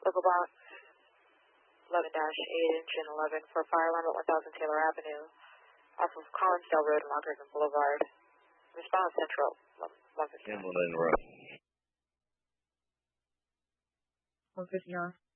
Local box 11-8 inch and 11 for fire alarm at 1000 Taylor Avenue off of Collinsdale Road and Mount Griffin Boulevard. Response Central 159. 159.